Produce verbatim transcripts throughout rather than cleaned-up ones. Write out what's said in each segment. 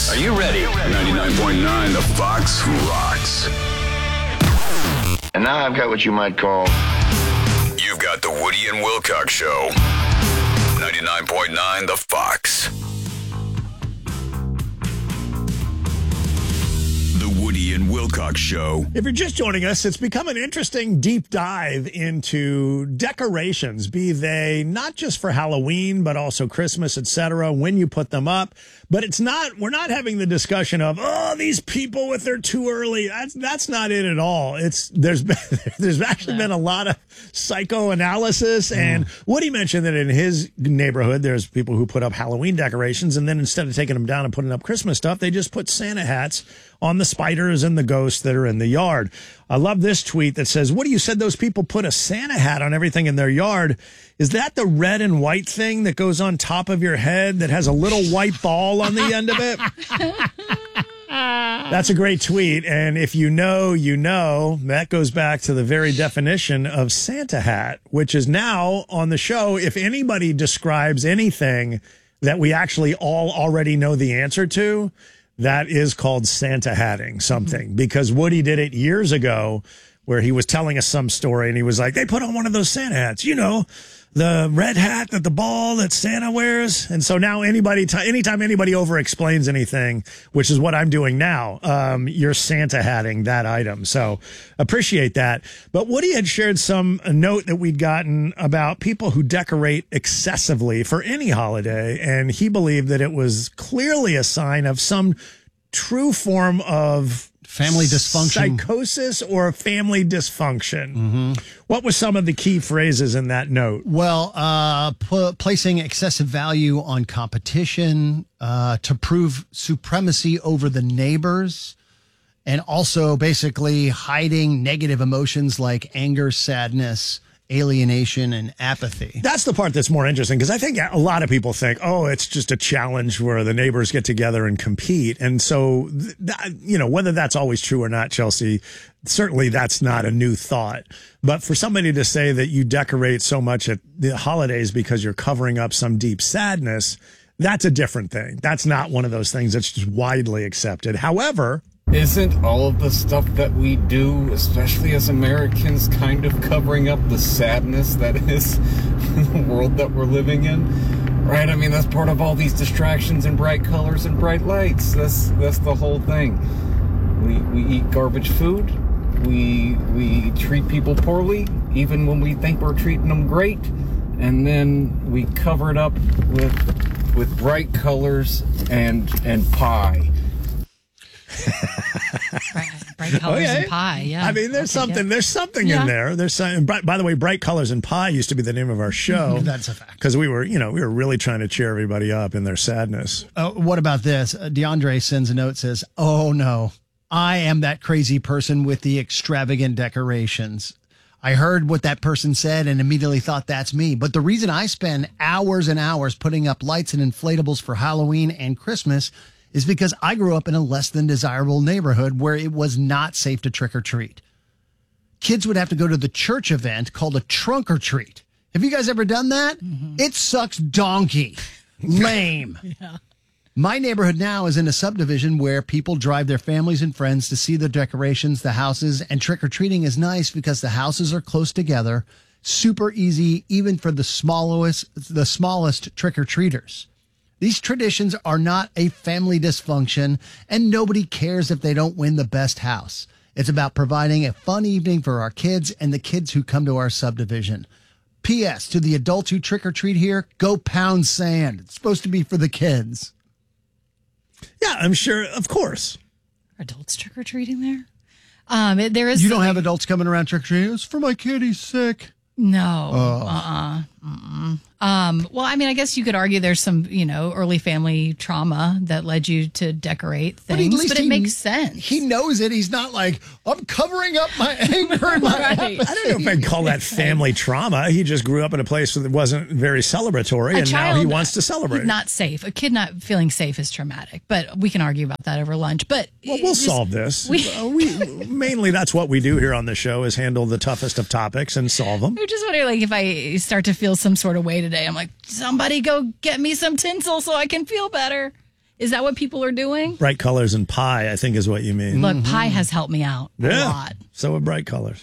Fox. Are you ready? ninety-nine point nine The Fox rocks. And now I've got what you might call... You've got the Woody and Wilcox Show. ninety-nine point nine The Fox. The Woody and Wilcox Show. If you're just joining us, it's become an interesting deep dive into decorations, be they not just for Halloween, but also Christmas, et cetera, when you put them up. But it's not, we're not having the discussion of, oh, these people with their too early. That's, that's not it at all. It's, there's been, there's actually been a lot of psychoanalysis. Mm. And Woody mentioned that in his neighborhood, there's people who put up Halloween decorations, and then instead of taking them down and putting up Christmas stuff, they just put Santa hats on the spiders and the ghosts that are in the yard. I love this tweet that says, Woody, you said those people put a Santa hat on everything in their yard. Is that the red and white thing that goes on top of your head that has a little white ball on the end of it? That's a great tweet. And if you know, you know, that goes back to the very definition of Santa hat, which is now on the show. If anybody describes anything that we actually all already know the answer to, that is called Santa hatting something, mm-hmm. because Woody did it years ago where he was telling us some story and he was like, they put on one of those Santa hats, you know, the red hat that the ball that Santa wears. And so now anybody, t- anytime anybody over explains anything, which is what I'm doing now, um, you're Santa hatting that item. So appreciate that. But Woody had shared some a note that we'd gotten about people who decorate excessively for any holiday. And he believed that it was clearly a sign of some true form of family dysfunction, psychosis, or family dysfunction. Mm-hmm. What were some of the key phrases in that note? Well, uh, p- placing excessive value on competition uh, to prove supremacy over the neighbors, and also basically hiding negative emotions like anger, sadness, alienation, and apathy. That's the part that's more interesting, because I think a lot of people think, oh, it's just a challenge where the neighbors get together and compete. And so, th- you know, whether that's always true or not, Chelsea, certainly that's not a new thought. But for somebody to say that you decorate so much at the holidays because you're covering up some deep sadness, that's a different thing. That's not one of those things that's just widely accepted. However, isn't all of the stuff that we do, especially as Americans, kind of covering up the sadness that is the world that we're living in? Right? I mean, that's part of all these distractions and bright colors and bright lights. That's that's the whole thing. We we eat garbage food. We we treat people poorly, even when we think we're treating them great, and then we cover it up with with bright colors and and pie. bright, bright colors okay. and pie, yeah. I mean, there's something. There's something yeah. in there. There's some. By the way, Bright Colors and Pie used to be the name of our show. That's a fact. Because we were, you know, we were really trying to cheer everybody up in their sadness. Uh, what about this? Uh, DeAndre sends a note, says, "Oh no, I am that crazy person with the extravagant decorations. I heard what that person said and immediately thought that's me. But the reason I spend hours and hours putting up lights and inflatables for Halloween and Christmas is because I grew up in a less than desirable neighborhood where it was not safe to trick or treat. Kids would have to go to the church event called a trunk or treat. Have you guys ever done that? Mm-hmm. It sucks donkey. Lame. Yeah. My neighborhood now is in a subdivision where people drive their families and friends to see the decorations, the houses, and trick-or-treating is nice because the houses are close together, super easy even for the smallest, the smallest trick-or-treaters. These traditions are not a family dysfunction, and nobody cares if they don't win the best house. It's about providing a fun evening for our kids and the kids who come to our subdivision. P S. To the adults who trick-or-treat here, go pound sand. It's supposed to be for the kids." Yeah, I'm sure. Of course. Are adults trick-or-treating there? Um, it, there is. You don't have adults coming around trick-or-treating? It's for my kid. He's sick. No. Oh. Uh-uh. Mm-mm. Um, well, I mean, I guess you could argue there's some, you know, early family trauma that led you to decorate things, but, at least but it he, makes sense. He knows it. He's not like, I'm covering up my anger and my right. apathy. I don't know if I'd call that family trauma. He just grew up in a place that wasn't very celebratory, a and child, now he wants to celebrate. Not safe. A kid not feeling safe is traumatic, but we can argue about that over lunch. But well, we'll just, solve this. We, uh, we mainly that's what we do here on the show is handle the toughest of topics and solve them. I'm just wondering, like, if I start to feel some sort of way today, I'm like, somebody go get me some tinsel so I can feel better. Is that what people are doing? Bright colors and pie, I think is what you mean. Look, pie has helped me out a Yeah. lot. So have bright colors.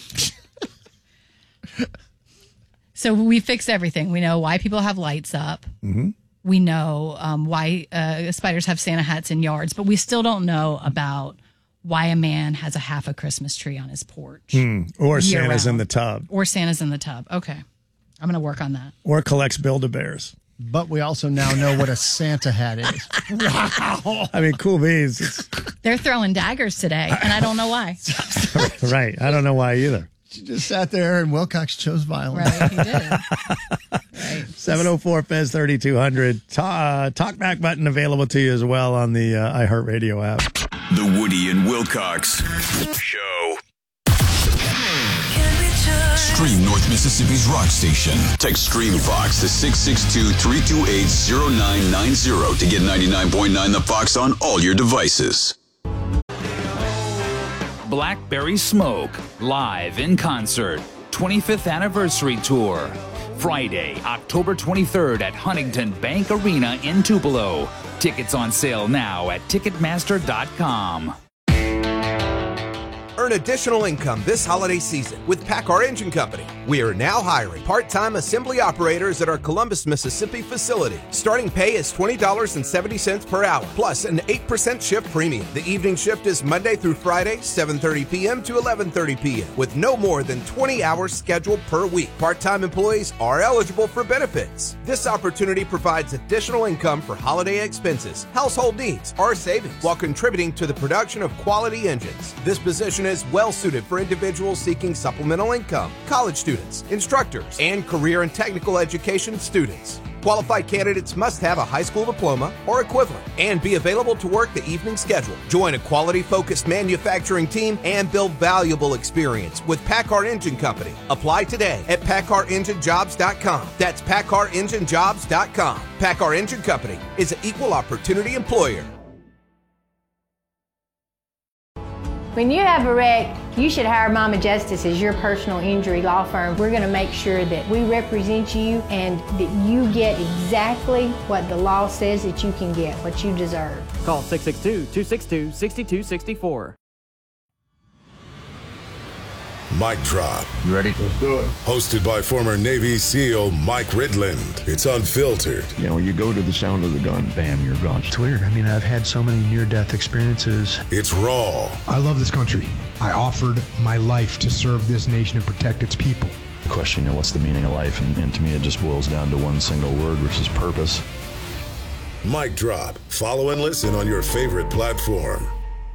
So we fixed everything. We know why people have lights up. Mm-hmm. We know um, why uh, spiders have Santa hats in yards, but we still don't know about why a man has a half a Christmas tree on his porch. Mm. Or year Santa's in round. the tub. Or Santa's in the tub. Okay. I'm going to work on that. Or collects Build-A-Bears. But we also now know what a Santa hat is. Wow. I mean, cool beans. It's, They're throwing daggers today, and I don't know why. right. I don't know why either. She just sat there and Wilcox chose violence. Right, he did. Right. seven oh four Fez thirty-two hundred. Ta- uh, talkback button available to you as well on the uh, iHeartRadio app. The Woody and Wilcox Show. Stream North Mississippi's rock station. Text Stream Fox to six six two, three two eight, zero nine nine zero to get ninety-nine point nine The Fox on all your devices. Blackberry Smoke, live in concert, twenty-fifth anniversary tour. Friday, October twenty-third at Huntington Bank Arena in Tupelo. Tickets on sale now at Ticketmaster dot com. Earn additional income this holiday season with PACCAR Engine Company. We are now hiring part-time assembly operators at our Columbus, Mississippi facility. Starting pay is twenty dollars and seventy cents per hour, plus an eight percent shift premium. The evening shift is Monday through Friday, seven thirty p.m. to eleven thirty p.m., with no more than twenty hours scheduled per week. Part-time employees are eligible for benefits. This opportunity provides additional income for holiday expenses, household needs, or savings, while contributing to the production of quality engines. This position is well suited for individuals seeking supplemental income, college students, instructors, and career and technical education students. Qualified candidates must have a high school diploma or equivalent and be available to work the evening schedule. Join a quality-focused manufacturing team and build valuable experience with PACCAR Engine Company. Apply today at PACCAR Engine Jobs dot com. That's PACCAR Engine Jobs dot com. PACCAR Engine Company is an equal opportunity employer. When you have a wreck, you should hire Mama Justice as your personal injury law firm. We're going to make sure that we represent you and that you get exactly what the law says that you can get, what you deserve. Call six six two, two six two, six two six four. Mic Drop. You ready? Let's do it. Hosted by former Navy SEAL Mike Ridland. It's unfiltered. You know, you go to the sound of the gun, bam, you're gone. It's weird. I mean, I've had so many near-death experiences. It's raw. I love this country. I offered my life to serve this nation and protect its people. Question, you know, what's the meaning of life? And, and to me, it just boils down to one single word, which is purpose. Mic Drop. Follow and listen on your favorite platform.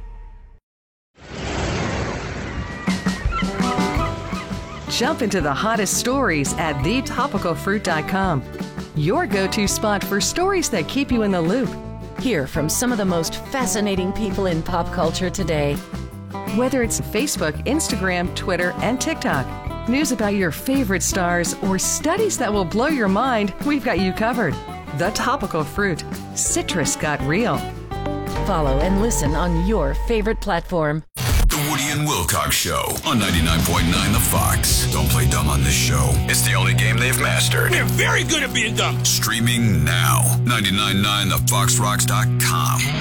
Jump into the hottest stories at the topical fruit dot com. Your go-to spot for stories that keep you in the loop. Hear from some of the most fascinating people in pop culture today. Whether it's Facebook, Instagram, Twitter, and TikTok, news about your favorite stars, or studies that will blow your mind, we've got you covered. The Topical Fruit. Citrus got real. Follow and listen on your favorite platform. The Woody and Wilcox Show on ninety-nine point nine The Fox. Don't play dumb on this show. It's the only game they've mastered. We're very good at being dumb. Streaming now. ninety-nine point nine the fox rocks dot com.